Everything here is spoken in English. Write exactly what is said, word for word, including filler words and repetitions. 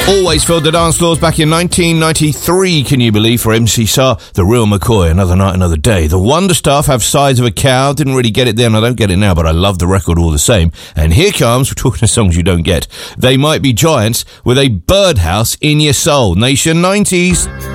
Always filled the dance floors back in nineteen ninety-three, can you believe, for M C Sar, The Real McCoy, Another Night, Another Day. The Wonder Stuff have Size of a Cow. Didn't really get it then, I don't get it now, but I love the record all the same. And here comes, we're talking to songs you don't get, They Might Be Giants with a Birdhouse in Your Soul. Nation nineties.